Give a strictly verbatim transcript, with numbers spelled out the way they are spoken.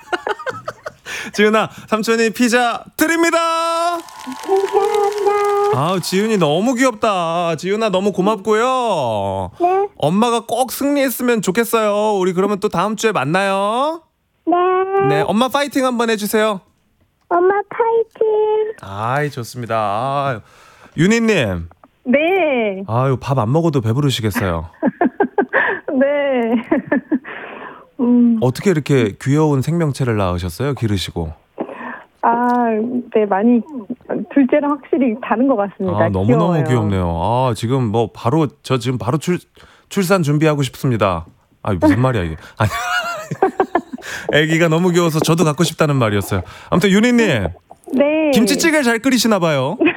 지윤아, 삼촌이 피자 드립니다. 감사합니다. 아우, 지윤이 너무 귀엽다. 지윤아, 너무 고맙고요. 네. 엄마가 꼭 승리했으면 좋겠어요. 우리 그러면 또 다음 주에 만나요. 네. 네, 엄마 파이팅 한번 해주세요. 엄마 파이팅. 아이, 좋습니다. 아유. 윤희님. 네. 아유, 밥 안 먹어도 배부르시겠어요. 네. 음, 어떻게 이렇게 귀여운 생명체를 낳으셨어요? 기르시고. 아, 네, 많이, 둘째랑 확실히 다른 것 같습니다. 아, 너무너무 귀여워요. 귀엽네요. 아, 지금 뭐 바로, 저 지금 바로 출, 출산 준비하고 싶습니다. 아, 무슨 말이야, 이게. 아니. 애기가 너무 귀여워서 저도 갖고 싶다는 말이었어요. 아무튼 윤희님. 네. 김치찌개 잘 끓이시나 봐요.